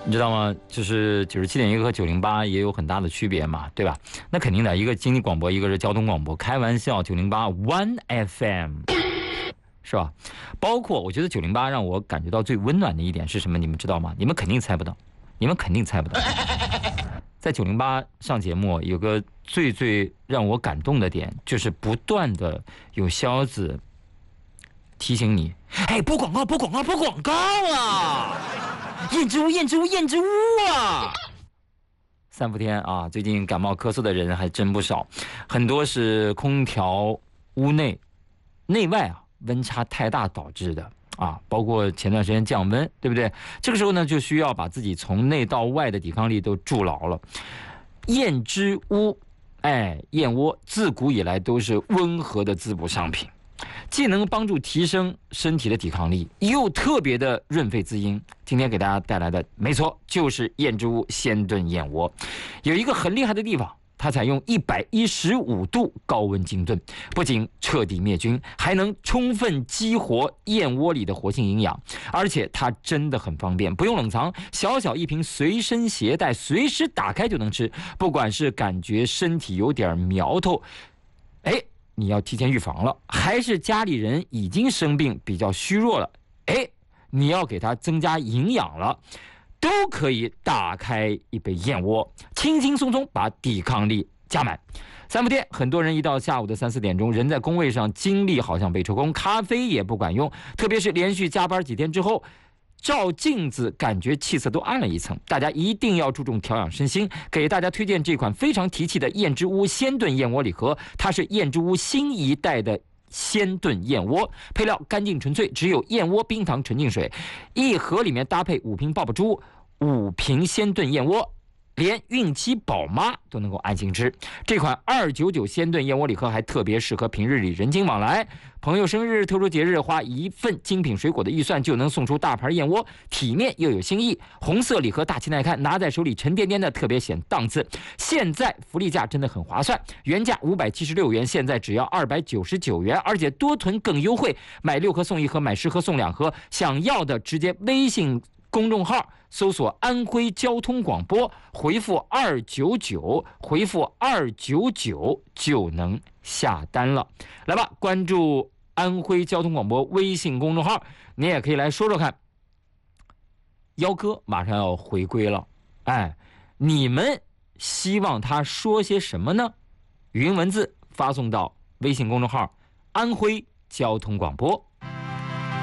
你知道吗？就是97.1和908也有很大的区别嘛，对吧？那肯定的，一个经济广播，一个是交通广播。开玩笑，908 One FM 是吧？包括我觉得908让我感觉到最温暖的一点是什么？你们知道吗？你们肯定猜不到，你们肯定猜不到。在908上节目有个最让我感动的点，就是不断的有销子提醒你，哎，播广告，播广告，播广告啊！燕之屋，燕之屋，燕之屋啊！三伏天啊，最近感冒咳嗽的人还真不少，很多是空调屋内内外啊温差太大导致的啊，包括前段时间降温，对不对？这个时候呢，就需要把自己从内到外的抵抗力都筑牢了。燕之屋，哎，燕窝自古以来都是温和的滋补商品。既能帮助提升身体的抵抗力，又特别的润肺滋阴。今天给大家带来的，没错，就是燕之屋鲜炖燕窝。有一个很厉害的地方，它采用115度高温精炖，不仅彻底灭菌，还能充分激活燕窝里的活性营养，而且它真的很方便，不用冷藏，小小一瓶随身携带，随时打开就能吃。不管是感觉身体有点苗头，哎，你要提前预防了，还是家里人已经生病比较虚弱了，哎，你要给他增加营养了，都可以打开一杯燕窝，轻轻松松把抵抗力加满。三伏天，很多人一到下午的3、4点钟，人在工位上，精力好像被抽空，咖啡也不管用，特别是连续加班几天之后，照镜子感觉气色都暗了一层。大家一定要注重调养身心，给大家推荐这款非常提气的燕之屋鲜炖燕窝礼盒，它是燕之屋新一代的鲜炖燕窝，配料干净纯粹，只有燕窝、冰糖、纯净水，一盒里面搭配5瓶爆爆珠，5瓶鲜炖燕窝，连孕期宝妈都能够安心吃。这款299鲜炖燕窝礼盒还特别适合平日里人情往来，朋友生日、特殊节日，花一份精品水果的预算就能送出大盘燕窝，体面又有新意。红色礼盒大气耐看，拿在手里沉甸甸的，特别显档次。现在福利价真的很划算，原价576元，现在只要299元，而且多囤更优惠，买6盒送1盒，买10盒送2盒。想要的直接微信公众号搜索安徽交通广播，回复299，回复299就能下单了。来吧，关注安徽交通广播微信公众号，你也可以来说说看。幺哥马上要回归了，哎，你们希望他说些什么呢？语音文字发送到微信公众号安徽交通广播。